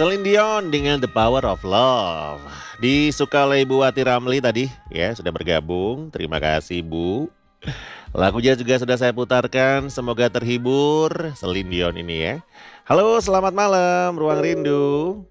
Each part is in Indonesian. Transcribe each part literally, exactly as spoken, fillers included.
Celine Dion dengan The Power of Love. Disuka oleh Ibu Wati Ramli tadi ya, sudah bergabung. Terima kasih Bu. Lagunya juga sudah saya putarkan, semoga terhibur. Celine Dion ini ya. Halo, selamat malam Ruang Rindu.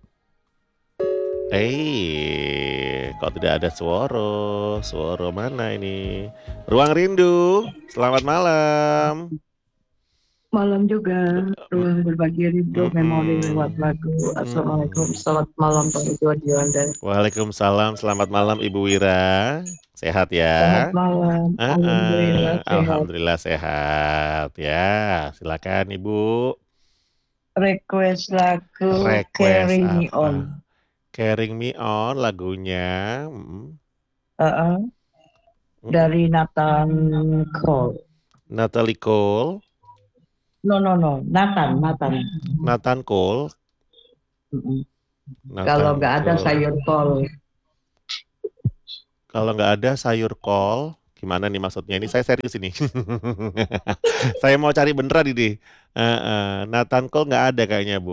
Eh, kok tidak ada suara? Suara mana ini? Ruang Rindu, selamat malam. Malam juga, ruang berbagi rindu memori lewat Mm-mm. lagu. Assalamualaikum, Mm-mm. selamat malam Pak Ibu Juanda. Waalaikumsalam, selamat malam Ibu Wira. Sehat Selamat ya? malam, alhamdulillah Heeh, sehat. alhamdulillah sehat ya. Silakan Ibu. Request lagu Request Carry Me On. apa? Carrying Me On lagunya. Mm, Uh-uh, mm-mm. dari Nathan Cole. Natalie Cole, No, no, no, Nathan, Nathan. Nathan Cole, Mm-mm. Kalau Nathan nggak ada Cole. sayur kol. Kalau nggak ada sayur kol, gimana nih maksudnya? Ini saya serius ini. Saya mau cari beneran ini. Heeh, Nathan Cole nggak ada kayaknya Bu.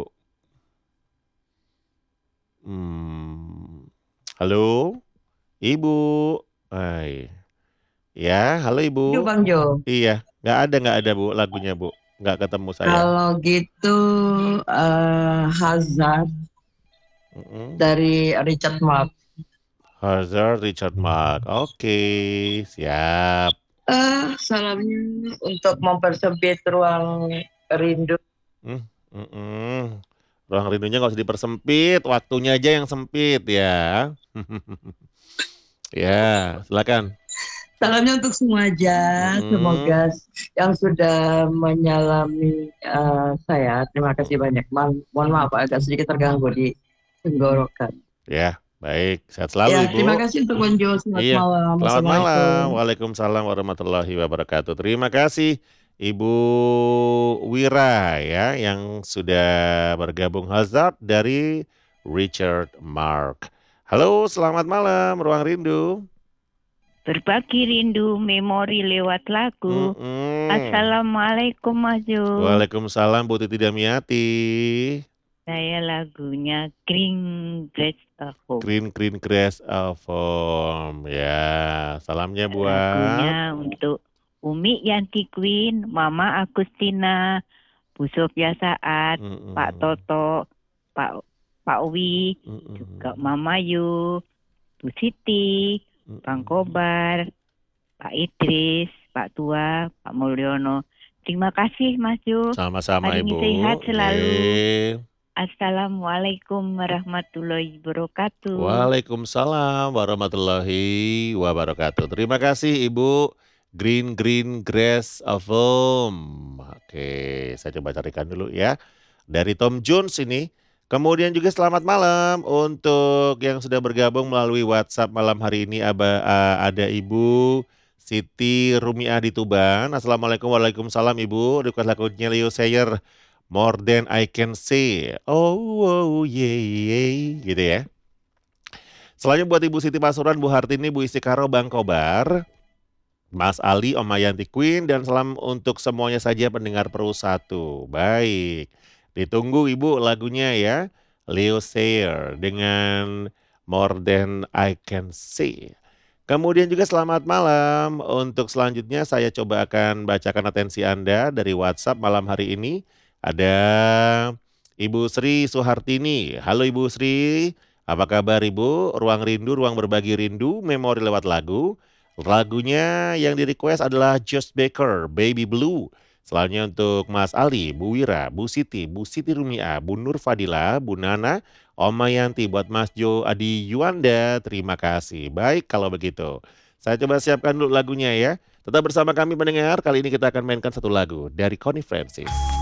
Hmm. Halo, Ibu. Hai. Ya, halo Itu Ibu. Bang Jo. Iya, nggak ada nggak ada Bu lagunya Bu. Nggak ketemu saya. Kalau gitu eh, Hazard Mm-mm. dari Richard Marx. Hazard Richard Mark. Oke, siap. Eh, salamnya untuk mempersempit ruang rindu. Hmm, mm-mm. Ruang rindunya nggak usah dipersempit, waktunya aja yang sempit ya. Ya, silakan. Salamnya untuk semua aja. Mm-mm. Semoga yang sudah menyalami eh, saya, terima kasih banyak. Ma- mohon maaf agak sedikit terganggu di tenggorokan. Ya, baik. Sehat selalu Ya, terima Ibu. kasih untuk Bonjo. Selamat Iya, malam. selamat malam. Assalamualaikum. Waalaikumsalam warahmatullahi wabarakatuh. Terima kasih Ibu Wira ya yang sudah bergabung Hazard dari Richard Mark. Halo, selamat malam Ruang Rindu. Berbagi rindu memori lewat lagu. Mm-mm. Assalamualaikum Mas Jo. Waalaikumsalam Bu Titi Damiati. Saya lagunya Green Grass of Home. Green Green Grass of Home. Ya, salamnya buat Lagunya untuk Umi Yanti Queen, Mama Agustina, Bu Sofia Saat, Mm-mm. Pak Toto, Pak Pak Wi, Mm-mm. juga Mama Yu, Bu Siti, Bang Kobar, Pak Idris, Pak Tua, Pak Mulyono. Terima kasih Mas Jo. Sama-sama Hari ini Ibu. sehat selalu. Yeay. Assalamualaikum warahmatullahi wabarakatuh. Waalaikumsalam warahmatullahi wabarakatuh. Terima kasih Ibu Green Green Grass of Home. Oke, saya coba carikan dulu ya. Dari Tom Jones ini. Kemudian juga selamat malam untuk yang sudah bergabung melalui WhatsApp malam hari ini Aba- a- ada Ibu Siti Rumiah di Tuban. Assalamualaikum waalaikumsalam Ibu. Request lagunya Leo Sayer. More than I can say. Oh, oh yeah, yeah. Gitu ya. Selanjutnya buat Ibu Siti Pasuruan, Bu Hartini, Bu Istikaro, Bang Kobar, Mas Ali, Om Mayanti Queen, dan salam untuk semuanya saja pendengar Peru satu. Baik, ditunggu Ibu lagunya ya. Leo Sayer dengan More Than I Can See. Kemudian juga selamat malam. Untuk selanjutnya saya coba akan bacakan atensi Anda dari WhatsApp malam hari ini. Ada Ibu Sri Suhartini. Halo Ibu Sri, apa kabar Ibu? Ruang rindu, ruang berbagi rindu, memori lewat lagu. Lagunya yang di-request adalah Josh Baker, Baby Blue. Selanjutnya untuk Mas Ali, Bu Wira, Bu Siti, Bu Siti Rumia, Bu Nur Fadila, Bu Nana, Om Mayanti, buat Mas Jo Adi Yuanda, terima kasih. Baik kalau begitu. Saya coba siapkan dulu lagunya ya. Tetap bersama kami mendengar, kali ini kita akan mainkan satu lagu dari Connie Francis.